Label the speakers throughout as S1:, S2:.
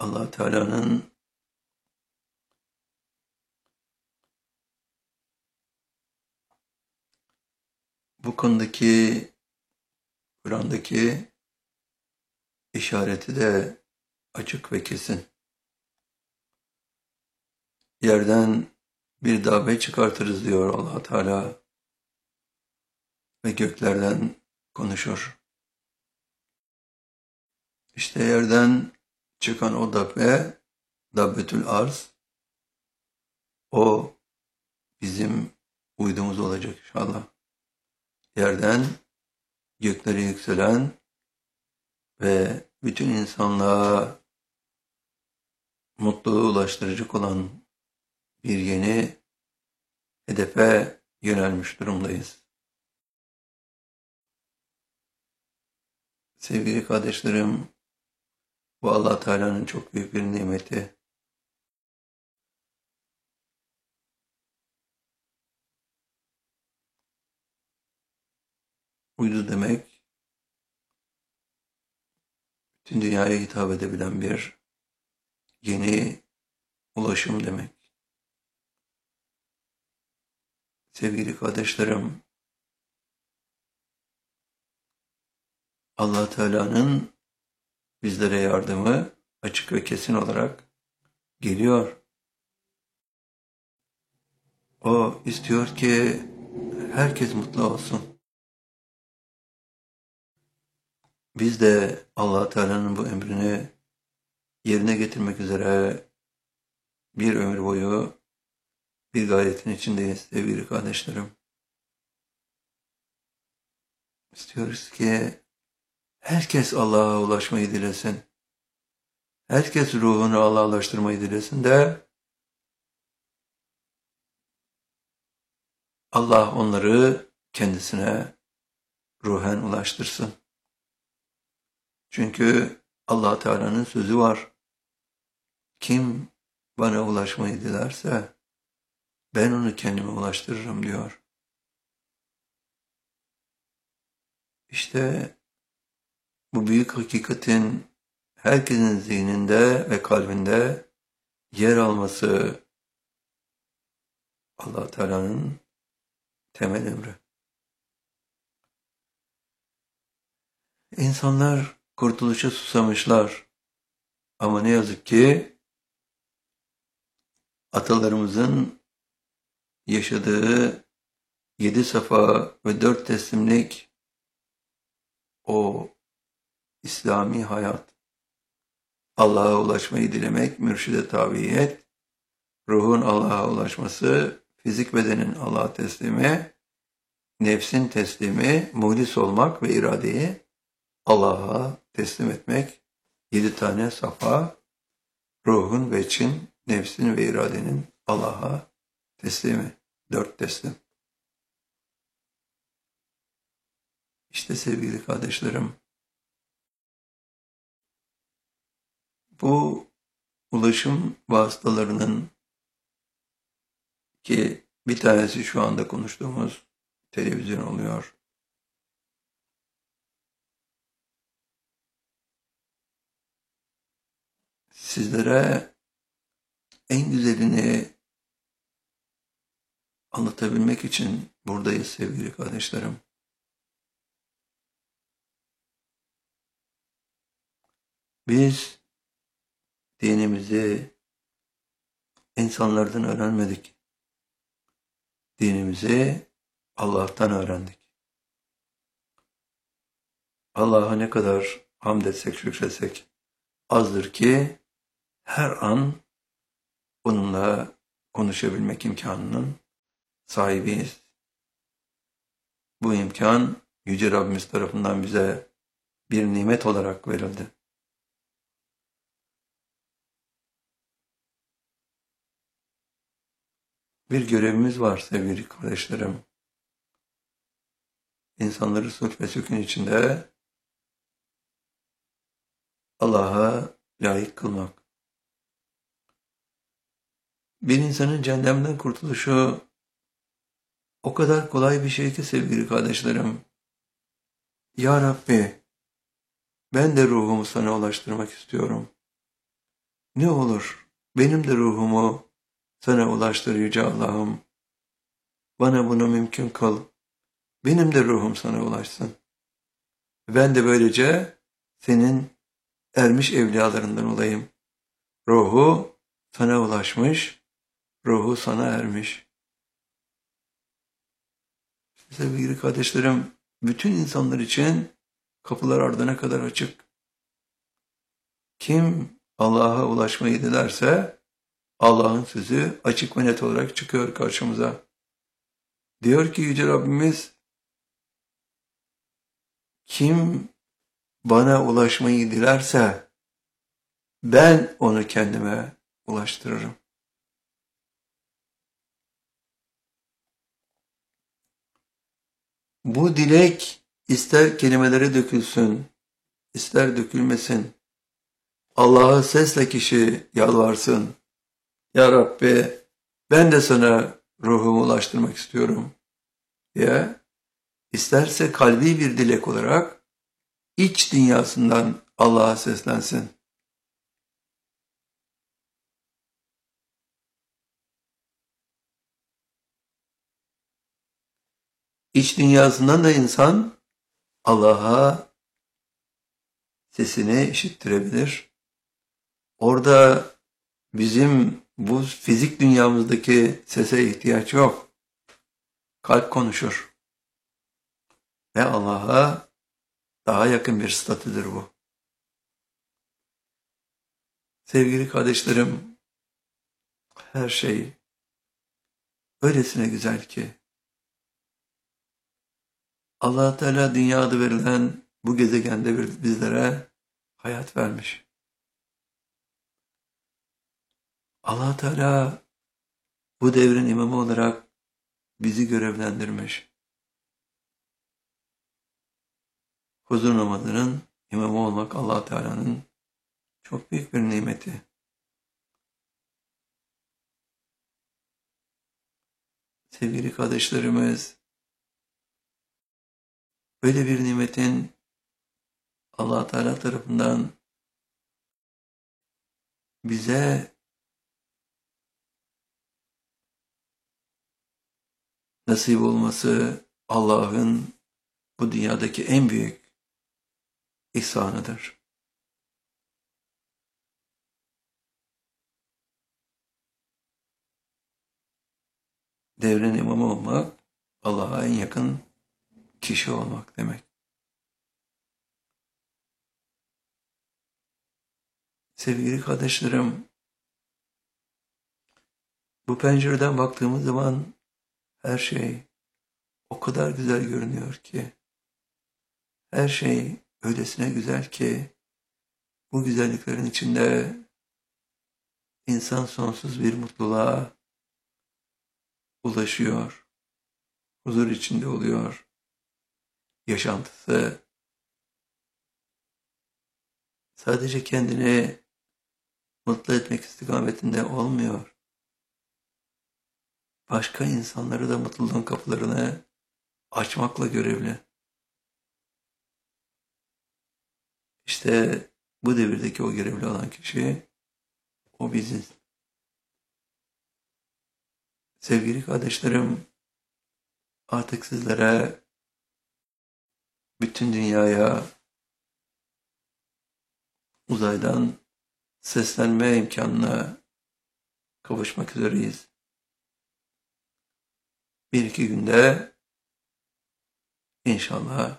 S1: Allah Teala'nın bu konudaki Kur'an'daki işareti de açık ve kesin. Yerden bir dabbe çıkartırız diyor Allah Teala ve göklerden konuşur. İşte yerden çıkan o dabbe, Dabbetül Arz, o bizim uydumuz olacak inşallah. Yerden göklere yükselen ve bütün insanlığa mutluluğu ulaştıracak olan bir yeni hedefe yönelmiş durumdayız. Sevgili kardeşlerim, bu Allah Teala'nın çok büyük bir nimeti. Uydu demek, bütün dünyaya hitap edebilen bir yeni ulaşım demek. Sevgili kardeşlerim, Allah Teala'nın bizlere yardımı açık ve kesin olarak geliyor. O istiyor ki herkes mutlu olsun. Biz de Allah Teala'nın bu emrini yerine getirmek üzere bir ömür boyu bir gayretin içindeyiz sevgili kardeşlerim. İstiyoruz ki herkes Allah'a ulaşmayı dilesin. Herkes ruhunu Allah'laştırmayı dilesin de Allah onları kendisine ruhen ulaştırsın. Çünkü Allah Teala'nın sözü var. Kim bana ulaşmayı dilerse ben onu kendime ulaştırırım diyor. İşte bu büyük hakikatin herkesin zihninde ve kalbinde yer alması Allah Teala'nın temel emri. İnsanlar kurtuluşa susamışlar. Ama ne yazık ki atalarımızın yaşadığı 7 safa ve 4 teslimlik o İslami hayat, Allah'a ulaşmayı dilemek, mürşide tabiyet, ruhun Allah'a ulaşması, fizik bedenin Allah'a teslimi, nefsin teslimi, muhlis olmak ve iradeyi Allah'a teslim etmek, 7 tane safa, ruhun ve için, nefsin ve iradenin Allah'a teslimi, 4 teslim. İşte sevgili kardeşlerim, bu ulaşım vasıtalarının ki bir tanesi şu anda konuştuğumuz televizyon oluyor. Sizlere en güzelini anlatabilmek için buradayız sevgili kardeşlerim. Biz dinimizi insanlardan öğrenmedik. Dinimizi Allah'tan öğrendik. Allah'a ne kadar hamd etsek, şükretsek azdır ki her an onunla konuşabilmek imkanının sahibiyiz. Bu imkan Yüce Rabbimiz tarafından bize bir nimet olarak verildi. Bir görevimiz var sevgili kardeşlerim. İnsanları sulh ve sükun içinde Allah'a layık kılmak. Bir insanın cehennemden kurtuluşu o kadar kolay bir şey ki sevgili kardeşlerim. Ya Rabbi, ben de ruhumu sana ulaştırmak istiyorum. Ne olur benim de ruhumu sana ulaştır Yüce Allah'ım. Bana bunu mümkün kıl. Benim de ruhum sana ulaşsın. Ben de böylece senin ermiş evliyalarından olayım. Ruhu sana ulaşmış, ruhu sana ermiş. Sevgili kardeşlerim, bütün insanlar için kapılar ardına kadar açık. Kim Allah'a ulaşmayı dilerse Allah'ın sözü açık ve net olarak çıkıyor karşımıza. Diyor ki Yüce Rabbimiz, kim bana ulaşmayı dilerse ben onu kendime ulaştırırım. Bu dilek ister kelimelere dökülsün, ister dökülmesin. Allah'a sesle kişi yalvarsın. Ya Rabbi, ben de sana ruhumu ulaştırmak istiyorum diye. İsterse kalbi bir dilek olarak iç dünyasından Allah'a seslensin. İç dünyasından da insan Allah'a sesini işittirebilir. Orada bizim bu fizik dünyamızdaki sese ihtiyaç yok. Kalp konuşur. Ve Allah'a daha yakın bir statüdür bu. Sevgili kardeşlerim, her şey öylesine güzel ki Allah Teala dünya adı verilen bu gezegende bizlere hayat vermiş. Allah Teala bu devrin imamı olarak bizi görevlendirmiş. Huzur namazının imamı olmak Allah Teala'nın çok büyük bir nimeti. Sevgili kardeşlerimiz, böyle bir nimetin Allah Teala tarafından bize nasip olması Allah'ın bu dünyadaki en büyük ihsanıdır. Devrin imamı olmak, Allah'a en yakın kişi olmak demek. Sevgili kardeşlerim, bu pencereden baktığımız zaman her şey o kadar güzel görünüyor ki, her şey öylesine güzel ki, bu güzelliklerin içinde insan sonsuz bir mutluluğa ulaşıyor, huzur içinde oluyor. Yaşantısı sadece kendini mutlu etmek istikametinde olmuyor. Başka insanları da mutluluğun kapılarını açmakla görevli. İşte bu devirdeki o görevli olan kişi, o biziz. Sevgili kardeşlerim, artık sizlere, bütün dünyaya uzaydan seslenme imkanına kavuşmak üzereyiz. Bir iki günde inşallah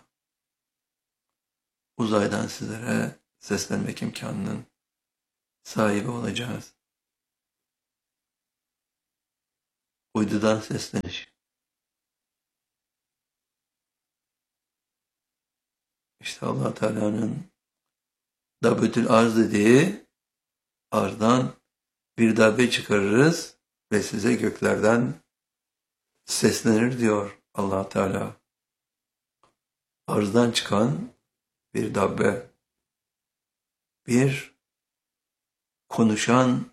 S1: uzaydan sizlere seslenmek imkanının sahibi olacağız. Uydudan sesleniş. İşte Allah Teala'nın Dabbetül Arz dediği, arzdan bir dabbe çıkarırız ve size göklerden seslenir diyor Allah Teala. Arzdan çıkan bir dabbe, bir konuşan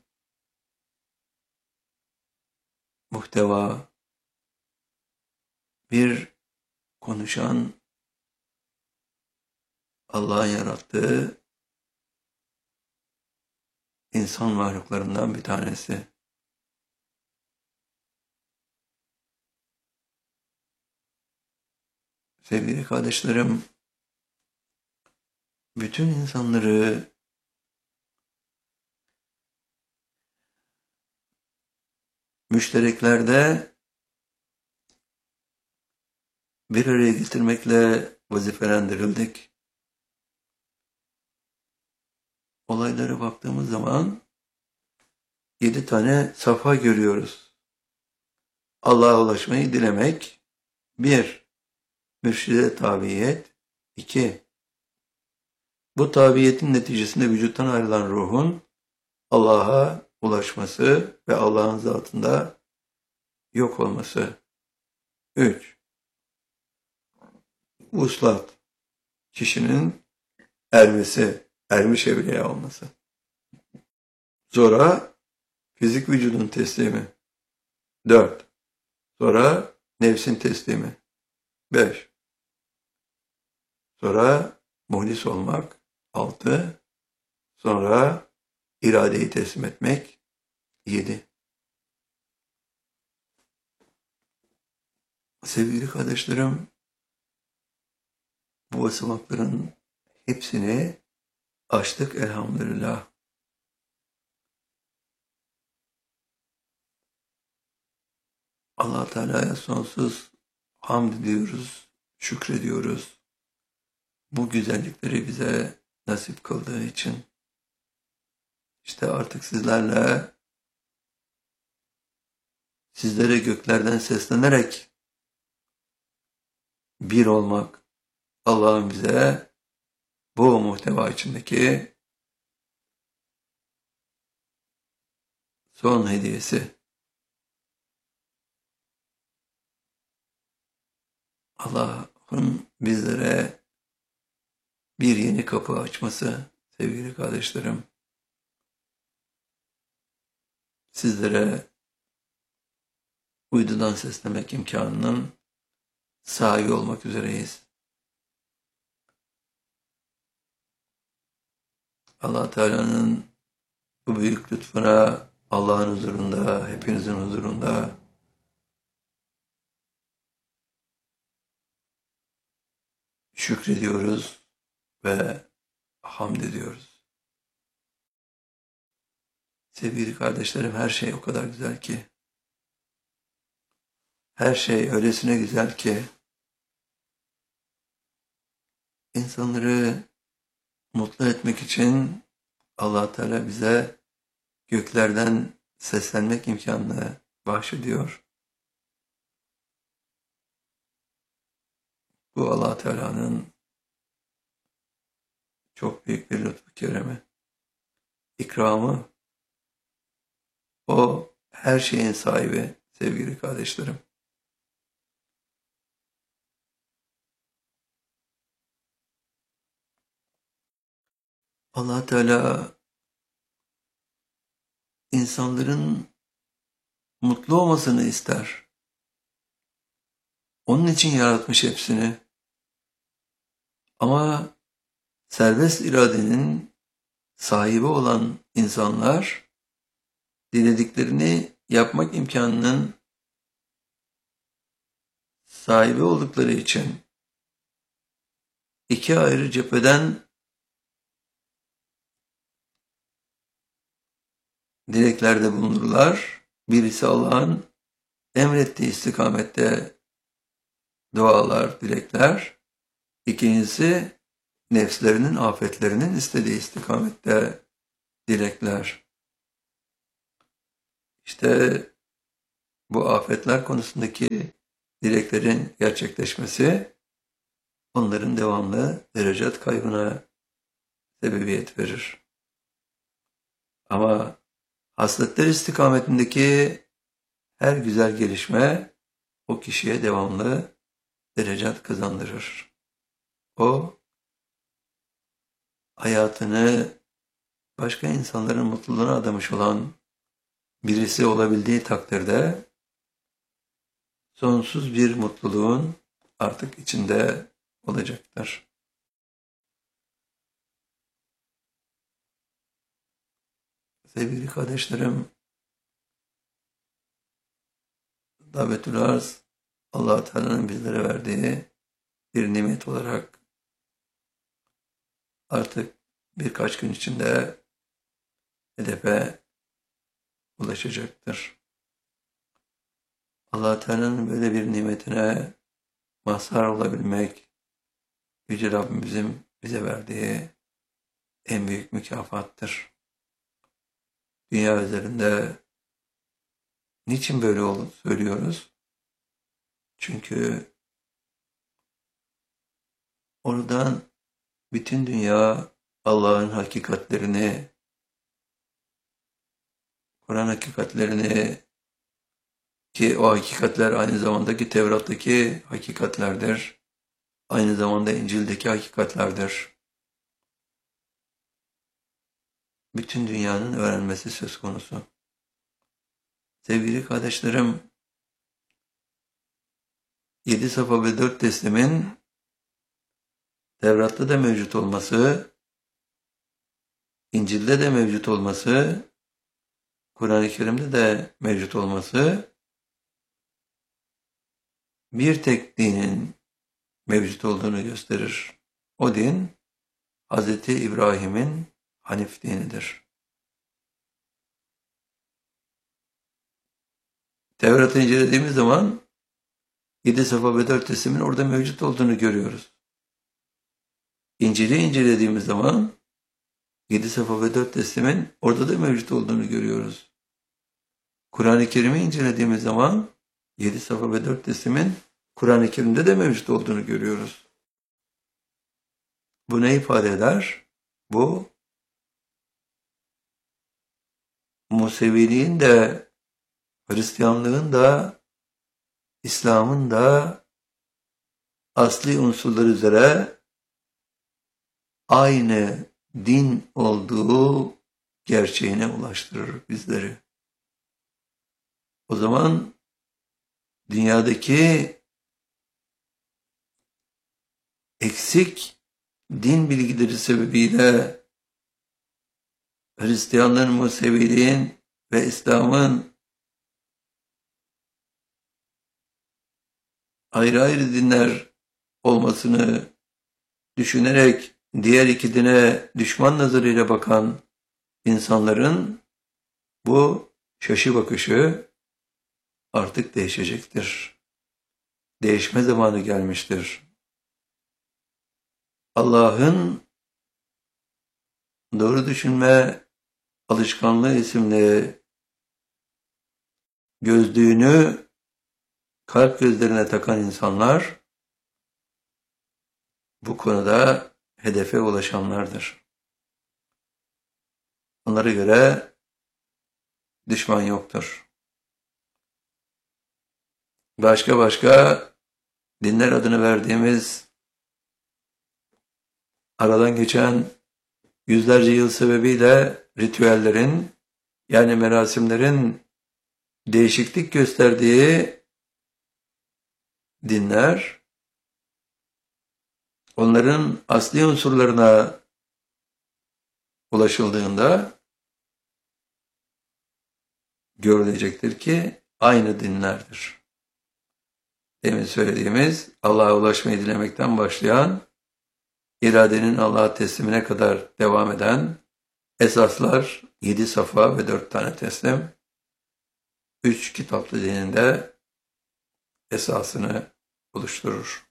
S1: muhteva, bir konuşan Allah'ın yarattığı insan mahluklarından bir tanesi. Sevgili kardeşlerim, bütün insanları müştereklerde bir araya getirmekle vazifelendirildik. Olaylara baktığımız zaman 7 tane safha görüyoruz. Allah'a ulaşmayı dilemek. 1. Mürşide tabiyet. 2. Bu tabiyetin neticesinde vücuttan ayrılan ruhun Allah'a ulaşması ve Allah'ın zatında yok olması. 3. Vuslat. Kişinin ermesi, ermiş evliya olması. Sonra fizik vücudun teslimi. 4. Sonra nefsin teslimi. 5. Sonra muhlis olmak. 6. Sonra iradeyi teslim etmek. 7. Sevgili kardeşlerim, bu basamakların hepsini aştık elhamdülillah. Allah Teala'ya sonsuz hamd ediyoruz, şükrediyoruz. Bu güzellikleri bize nasip kıldığı için. İşte artık sizlere göklerden seslenerek bir olmak, Allah'ın bize bu muhteva içindeki son hediyesi. Allah'ın bizlere bir yeni kapı açması sevgili kardeşlerim. Sizlere uydudan seslemek imkanının sahibi olmak üzereyiz. Allah Teala'nın bu büyük lütfuna Allah'ın huzurunda, hepinizin huzurunda şükrediyoruz ve hamd ediyoruz. Sevgili kardeşlerim, her şey o kadar güzel ki, her şey öylesine güzel ki, insanları mutlu etmek için Allah Teala bize göklerden seslenmek imkanını bahşediyor. Bu Allah Teala'nın çok büyük bir lütfu keremi, ikramı. O her şeyin sahibi sevgili kardeşlerim. Allah Teala insanların mutlu olmasını ister. Onun için yaratmış hepsini. Ama serbest iradenin sahibi olan insanlar dilediklerini yapmak imkanının sahibi oldukları için iki ayrı cepheden dileklerde bulunurlar. Birisi Allah'ın emrettiği istikamette dualar, dilekler. İkincisi nefslerinin, afetlerinin istediği istikamette dilekler. İşte bu afetler konusundaki dileklerin gerçekleşmesi onların devamlı derecat kaybına sebebiyet verir. Ama hasletler istikametindeki her güzel gelişme o kişiye devamlı derecat kazandırır. O hayatını başka insanların mutluluğuna adamış olan birisi olabildiği takdirde sonsuz bir mutluluğun artık içinde olacaktır. Sevgili kardeşlerim, davetül arz Allah Teala'nın bizlere verdiği bir nimet olarak artık birkaç gün içinde hedefe ulaşacaktır. Allah Teala'nın böyle bir nimetine mazhar olabilmek, Yüce Rabbimizin bize verdiği en büyük mükafattır. Dünya üzerinde niçin böyle söylüyoruz? Çünkü oradan bütün dünya Allah'ın hakikatlerini, Kur'an hakikatlerini, ki o hakikatler aynı zamandaki Tevrat'taki hakikatlerdir. Aynı zamanda İncil'deki hakikatlerdir. Bütün dünyanın öğrenmesi söz konusu. Sevgili kardeşlerim, 7 safa ve 4 teslimin Tevrat'ta da mevcut olması, İncil'de de mevcut olması, Kur'an-ı Kerim'de de mevcut olması, bir tek dinin mevcut olduğunu gösterir. O din, Hz. İbrahim'in Hanif dinidir. Tevrat'ı incelediğimiz zaman 7 safa ve 4 teslimin orada mevcut olduğunu görüyoruz. İncil'i incelediğimiz zaman 7 safa ve 4 teslimin orada da mevcut olduğunu görüyoruz. Kur'an-ı Kerim'i incelediğimiz zaman 7 safa ve 4 teslimin Kur'an-ı Kerim'de de mevcut olduğunu görüyoruz. Bu ne ifade eder? Bu, Museviliğin de, Hristiyanlığın da, İslam'ın da asli unsurlar üzere aynı din olduğu gerçeğine ulaştırır bizleri. O zaman dünyadaki eksik din bilgileri sebebiyle Hristiyanlığın, Museviliğin ve İslam'ın ayrı ayrı dinler olmasını düşünerek diğer iki dine düşman nazarıyla bakan insanların bu şaşı bakışı artık değişecektir. Değişme zamanı gelmiştir. Allah'ın doğru düşünme alışkanlığı isimli gözlüğünü kalp gözlerine takan insanlar bu konuda hedefe ulaşanlardır. Onlara göre düşman yoktur. Başka dinler adını verdiğimiz aradan geçen yüzlerce yıl sebebiyle ritüellerin, yani merasimlerin değişiklik gösterdiği dinler, onların asli unsurlarına ulaşıldığında görülecektir ki aynı dinlerdir. Demin söylediğimiz Allah'a ulaşmayı dilemekten başlayan, iradenin Allah'a teslimine kadar devam eden esaslar 7 safa ve 4 tane teslim, 3 kitaplı dininde esasını oluşturur.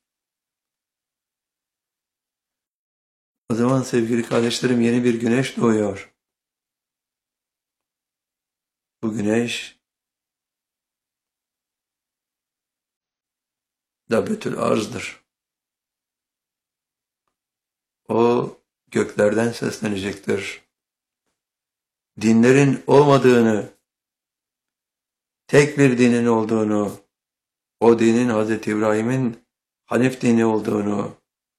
S1: O zaman sevgili kardeşlerim, yeni bir güneş doğuyor. Bu güneş Dabetül Arz'dır. O göklerden seslenecektir. Dinlerin olmadığını, tek bir dinin olduğunu, o dinin Hz. İbrahim'in Hanif dini olduğunu,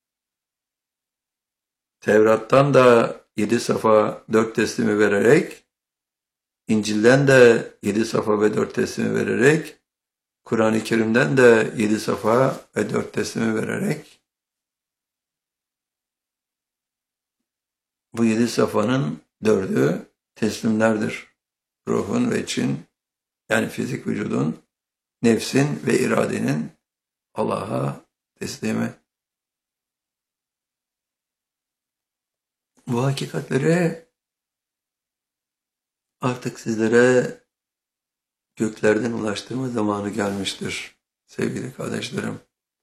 S1: Tevrat'tan da 7 safa 4 teslimi vererek, İncil'den de 7 safa ve 4 teslimi vererek, Kur'an-ı Kerim'den de 7 safa ve 4 teslimi vererek, bu 7 safanın 4'ü teslimlerdir. Ruhun ve için, yani fizik vücudun, nefsin ve iradenin Allah'a teslimi. Bu hakikatleri artık sizlere göklerden ulaştırma zamanı gelmiştir sevgili kardeşlerim.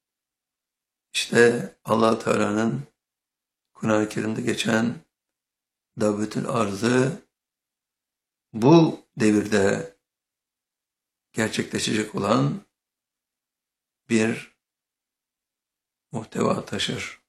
S1: İşte Allah Teala'nın Kur'an-ı Kerim'de geçen Davetül Arz'ı bu devirde gerçekleşecek olan bir muhteva taşır.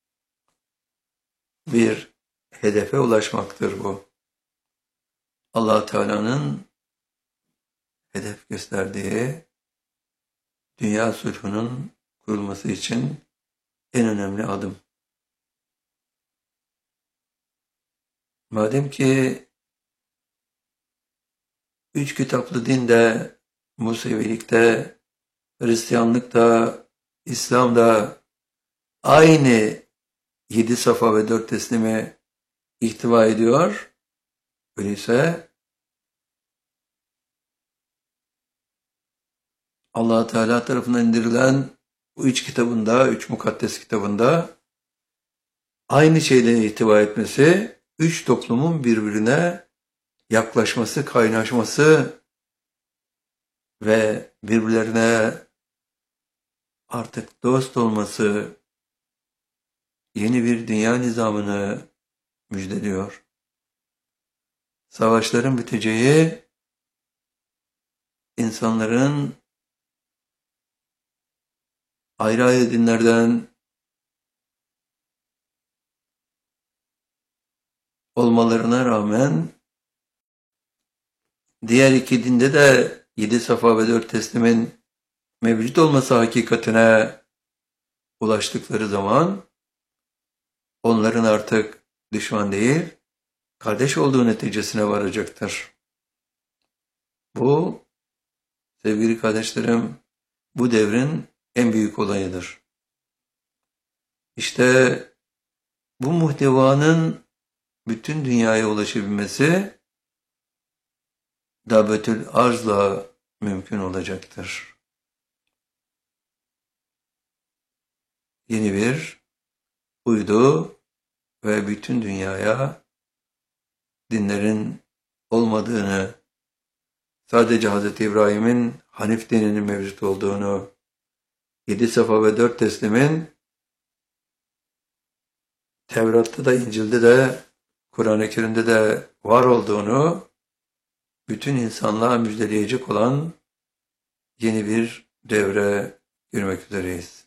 S1: Bir hedefe ulaşmaktır bu. Allah Teala'nın hedef gösterdiği dünya sulhunun kurulması için en önemli adım. Madem ki 3 kitaplı dinde, Musevilikte, Hristiyanlıkta, İslam'da aynı 7 safa ve 4 teslimi ihtiva ediyor. Öyleyse Allah Teala tarafından indirilen bu 3 kitabında, 3 mukaddes kitabında aynı şeyden ihtiva etmesi, 3 toplumun birbirine yaklaşması, kaynaşması ve birbirlerine artık dost olması, yeni bir dünya nizamını müjdeliyor. Savaşların biteceği, insanların ayrı ayrı dinlerden olmalarına rağmen diğer 2 dinde de 7 safa ve 4 teslimin mevcut olması hakikatine ulaştıkları zaman onların artık düşman değil, kardeş olduğu neticesine varacaktır. Bu, sevgili kardeşlerim, bu devrin en büyük olayıdır. İşte bu muhtevanın bütün dünyaya ulaşabilmesi Davetül Arz'la mümkün olacaktır. Yeni bir uydu ve bütün dünyaya dinlerin olmadığını, sadece Hz. İbrahim'in Hanif dininin mevcut olduğunu, 7 safa ve 4 teslimin Tevrat'ta da, İncil'de de, Kur'an-ı Kerim'de de var olduğunu bütün insanlığa müjdeleyecek olan yeni bir devre girmek üzereyiz.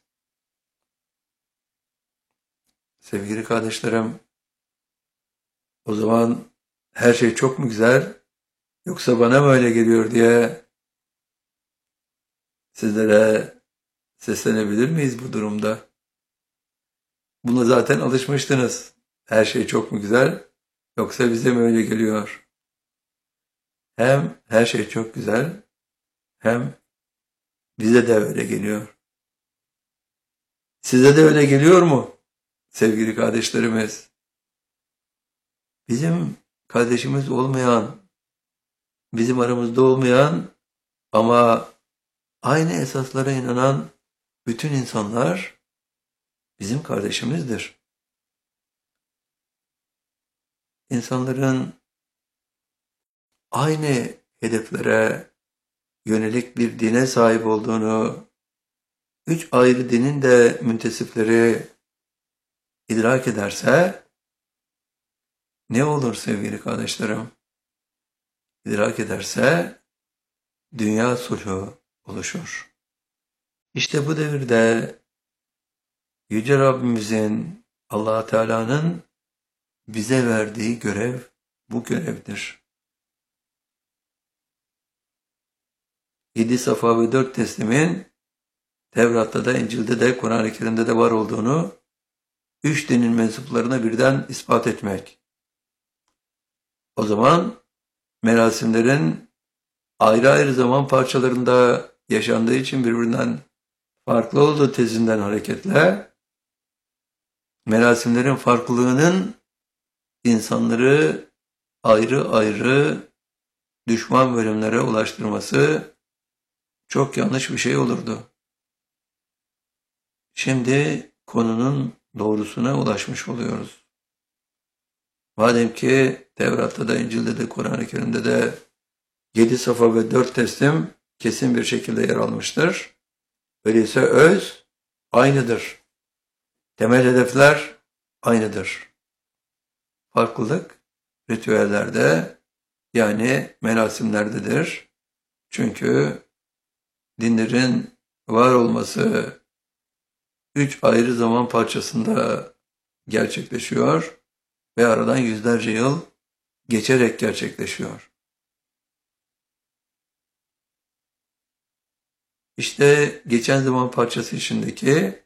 S1: Sevgili kardeşlerim, o zaman her şey çok mu güzel, yoksa bana mı öyle geliyor diye sizlere seslenebilir miyiz bu durumda? Buna zaten alışmıştınız. Her şey çok mu güzel, yoksa bize mi öyle geliyor? Hem her şey çok güzel, hem bize de öyle geliyor. Size de öyle geliyor mu sevgili kardeşlerimiz? Bizim kardeşimiz olmayan, bizim aramızda olmayan ama aynı esaslara inanan bütün insanlar bizim kardeşimizdir. İnsanların aynı hedeflere yönelik bir dine sahip olduğunu 3 ayrı dinin de müntesipleri idrak ederse ne olur sevgili kardeşlerim? İdrak ederse dünya sulhu oluşur. İşte bu devirde Yüce Rabbimizin, Allah Teala'nın bize verdiği görev bu görevdir. 7 safa ve 4 teslimin Tevrat'ta da, İncil'de de, Kur'an-ı Kerim'de de var olduğunu 3 dinin mensuplarına birden ispat etmek. O zaman merasimlerin ayrı ayrı zaman parçalarında yaşandığı için birbirinden farklı olduğu tezinden hareketle merasimlerin farklılığının insanları ayrı ayrı düşman bölümlere ulaştırması çok yanlış bir şey olurdu. Şimdi konunun doğrusuna ulaşmış oluyoruz. Madem ki Tevrat'ta da, İncil'de de, Kur'an-ı Kerim'de de 7 safa ve 4 teslim kesin bir şekilde yer almıştır. Öyleyse öz aynıdır. Temel hedefler aynıdır. Farklılık ritüellerde, yani merasimlerdedir. Çünkü dinlerin var olması 3 ayrı zaman parçasında gerçekleşiyor ve aradan yüzlerce yıl geçerek gerçekleşiyor. İşte geçen zaman parçası içindeki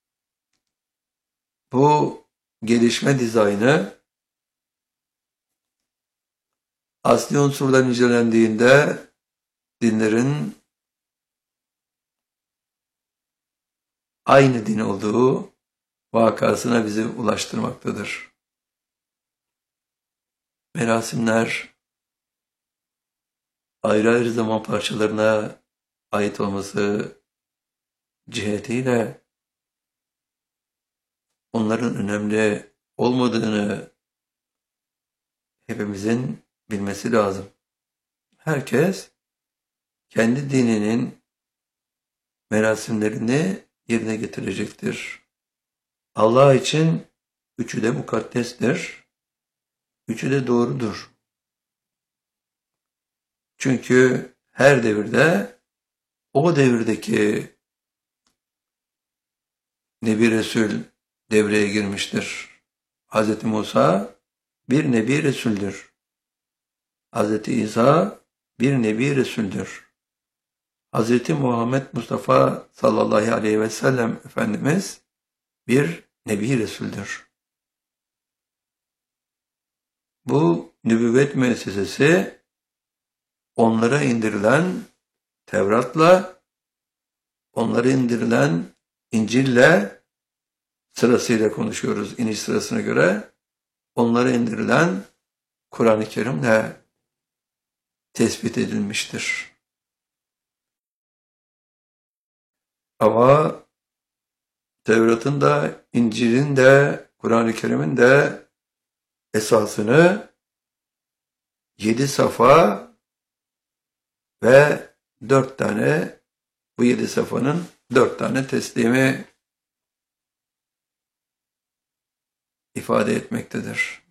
S1: bu gelişme dizaynı asli unsurlar incelendiğinde dinlerin aynı din olduğu vakasına bizi ulaştırmaktadır. Merasimler ayrı ayrı zaman parçalarına ait olması cihetiyle onların önemli olmadığını hepimizin bilmesi lazım. Herkes kendi dininin merasimlerini yerine getirecektir. Allah için üçü de mukaddestir. Üçü de doğrudur. Çünkü her devirde o devirdeki Nebi Resul devreye girmiştir. Hz. Musa bir Nebi Resul'dür. Hz. İsa bir Nebi Resul'dür. Hz. Muhammed Mustafa sallallahu aleyhi ve sellem Efendimiz bir Nebi Resul'dür. Bu nübüvvet müessesesi onlara indirilen Tevrat'la, onlara indirilen İncil'le, sırasıyla konuşuyoruz iniş sırasına göre, onlara indirilen Kur'an-ı Kerim'le tespit edilmiştir. Ama Tevrat'ın da, İncil'in de, Kur'an-ı Kerim'in de esasını 7 safa ve 4 tane, bu 7 safanın 4 tane teslimi ifade etmektedir.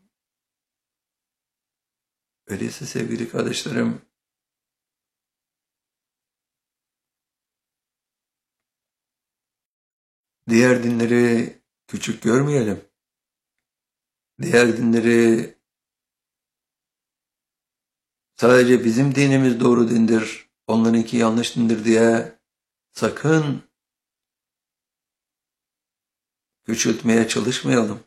S1: Öyleyse sevgili kardeşlerim, diğer dinleri küçük görmeyelim. Diğer dinleri sadece bizim dinimiz doğru dindir, onlarınki yanlış dindir diye sakın küçültmeye çalışmayalım.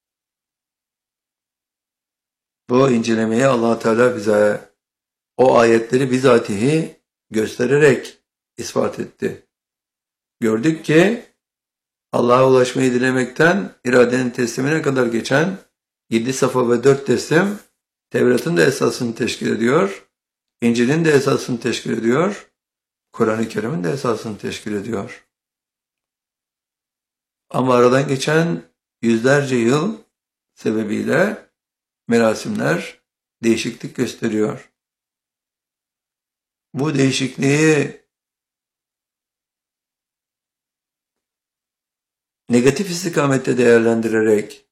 S1: Bu incelemeyi Allah Teala bize o ayetleri bizatihi göstererek ispat etti. Gördük ki Allah'a ulaşmayı dilemekten iradenin teslimine kadar geçen 7 safa ve 4 teslim Tevrat'ın da esasını teşkil ediyor, İncil'in de esasını teşkil ediyor, Kur'an-ı Kerim'in de esasını teşkil ediyor. Ama aradan geçen yüzlerce yıl sebebiyle merasimler değişiklik gösteriyor. Bu değişikliği negatif istikamette değerlendirerek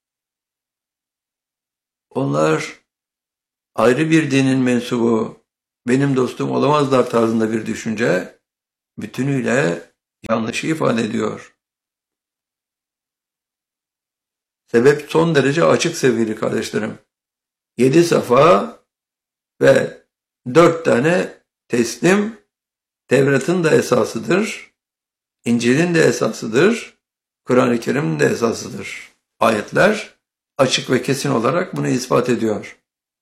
S1: onlar ayrı bir dinin mensubu, benim dostum olamazlar tarzında bir düşünce bütünüyle yanlışı ifade ediyor. Sebep son derece açık sevgili kardeşlerim. 7 safa ve 4 tane teslim Tevrat'ın da esasıdır, İncil'in de esasıdır, Kur'an-ı Kerim'in de esasıdır. Ayetler açık ve kesin olarak bunu ispat ediyor.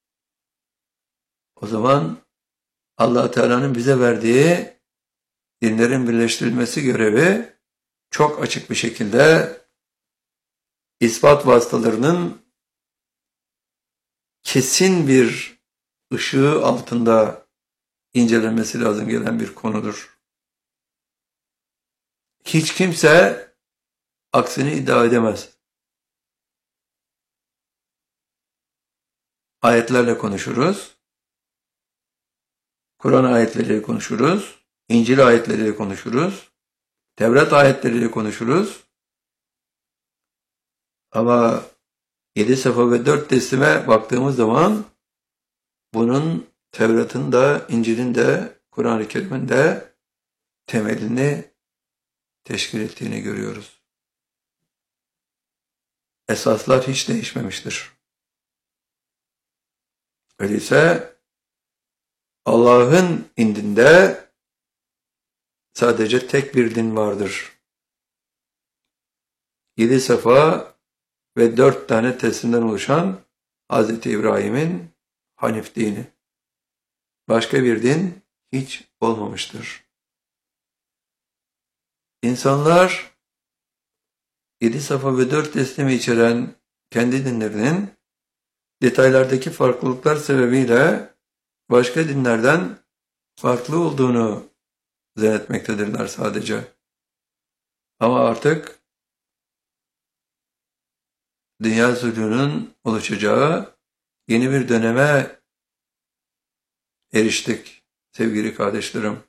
S1: O zaman Allah Teala'nın bize verdiği dinlerin birleştirilmesi görevi çok açık bir şekilde ispat vasıtalarının kesin bir ışığı altında incelenmesi lazım gelen bir konudur. Hiç kimse aksini iddia edemez. Ayetlerle konuşuruz, Kur'an ayetleriyle konuşuruz, İncil ayetleriyle konuşuruz, Tevrat ayetleriyle konuşuruz. Ama 7 Safa ve 4 teslime baktığımız zaman bunun Tevrat'ın da, İncil'in de, Kur'an-ı Kerim'in de temelini teşkil ettiğini görüyoruz. Esaslar hiç değişmemiştir. Öyleyse Allah'ın indinde sadece tek bir din vardır. 7 Safa ve 4 tane teslimden oluşan Hz. İbrahim'in Hanif dini. Başka bir din hiç olmamıştır. İnsanlar 7 Safa ve 4 teslimi içeren kendi dinlerinin detaylardaki farklılıklar sebebiyle başka dinlerden farklı olduğunu zannetmektedirler sadece. Ama artık dünya zulmünün oluşacağı yeni bir döneme eriştik sevgili kardeşlerim.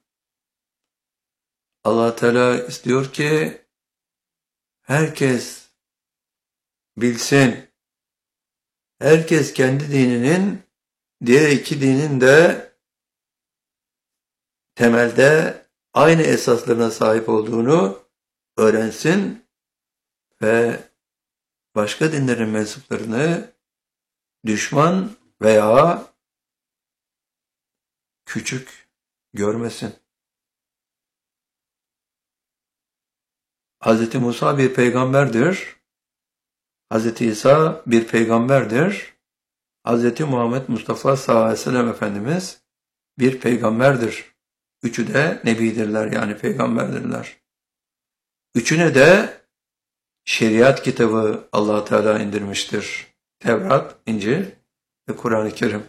S1: Allah Teala istiyor ki herkes bilsin, herkes kendi dininin diğer iki dinin de temelde aynı esaslarına sahip olduğunu öğrensin ve başka dinlerin mensuplarını düşman veya küçük görmesin. Hz. Musa bir peygamberdir. Hz. İsa bir peygamberdir. Hz. Muhammed Mustafa sallallahu aleyhi ve sellem Efendimiz bir peygamberdir. Üçü de nebidirler, yani peygamberdirler. Üçüne de şeriat kitabı Allah Teala indirmiştir. Tevrat, İncil ve Kur'an-ı Kerim.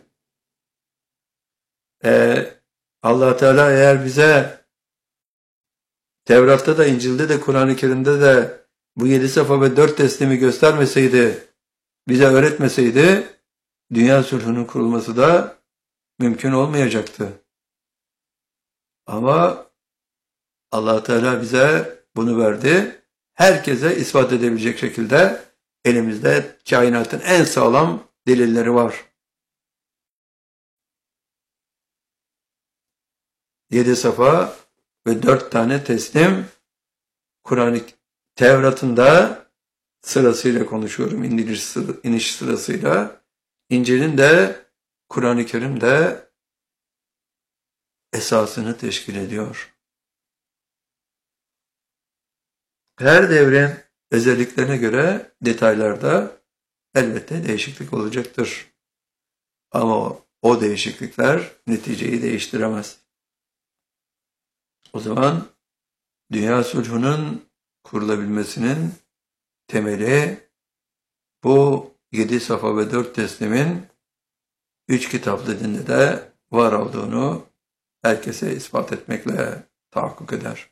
S1: Allah Teala eğer bize Tevrat'ta da, İncil'de de, Kur'an-ı Kerim'de de bu 7 Safa ve 4 teslimi göstermeseydi, bize öğretmeseydi, dünya sulhunun kurulması da mümkün olmayacaktı. Ama Allah Teala bize bunu verdi. Herkese ispat edebilecek şekilde elimizde kainatın en sağlam delilleri var. 7 Safa ve 4 tane teslim, Kur'an-ı Tevrat'ın da sırasıyla konuşuyorum, iniş sırasıyla. İncil'in de, Kur'an-ı Kerim de esasını teşkil ediyor. Her devrin özelliklerine göre detaylarda elbette değişiklik olacaktır. Ama o değişiklikler neticeyi değiştiremez. O zaman dünya sulhunun kurulabilmesinin temeli bu 7 Safa ve 4 teslimin 3 kitaplı dinde de var olduğunu herkese ispat etmekle tahakkuk eder.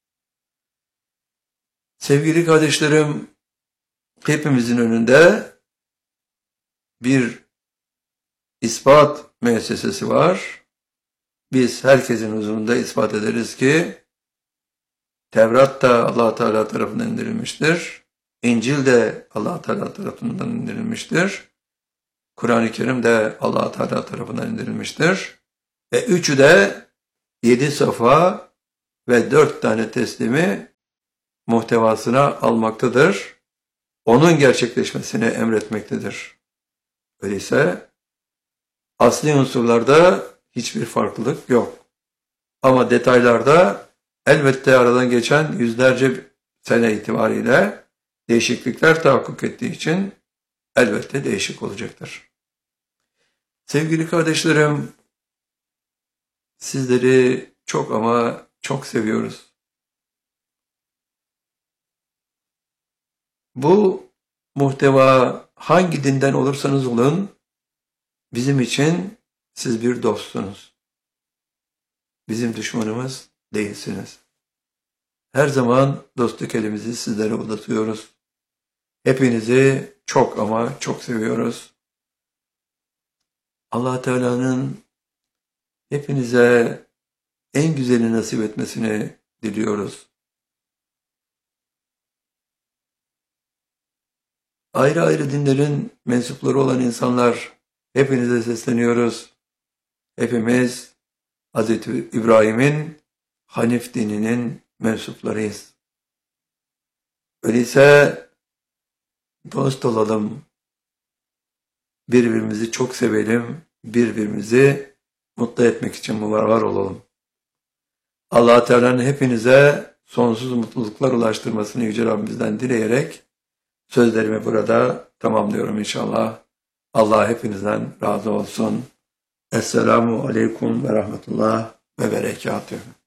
S1: Sevgili kardeşlerim, hepimizin önünde bir ispat müessesesi var. Biz herkesin huzurunda ispat ederiz ki Tevrat da Allah Teala tarafından indirilmiştir. İncil de Allah Teala tarafından indirilmiştir. Kur'an-ı Kerim de Allah Teala tarafından indirilmiştir. Ve üçü de 7 safa ve 4 tane teslimi muhtevasına almaktadır. Onun gerçekleşmesini emretmektedir. Öyleyse asli unsurlarda hiçbir farklılık yok. Ama detaylarda elbette aradan geçen yüzlerce sene itibariyle değişiklikler tahakkuk ettiği için elbette değişik olacaktır. Sevgili kardeşlerim, sizleri çok ama çok seviyoruz. Bu muhteva hangi dinden olursanız olun, Bizim için siz bir dostsunuz. Bizim düşmanımız değilsiniz. Her zaman dostluk elimizi sizlere uzatıyoruz. Hepinizi çok ama çok seviyoruz. Allah Teala'nın hepinize en güzeli nasip etmesini diliyoruz. Ayrı ayrı dinlerin mensupları olan insanlar, hepinize sesleniyoruz. Hepimiz Hz. İbrahim'in Hanif dininin mensuplarıyız. Öyleyse dost olalım, birbirimizi çok sevelim, birbirimizi mutlu etmek için var olalım. Allah Teala'nın hepinize sonsuz mutluluklar ulaştırmasını Yüce Rabbimizden dileyerek sözlerimi burada tamamlıyorum inşallah. Allah hepinizden razı olsun. Esselamu Aleyküm ve Rahmetullah ve Berekatühü.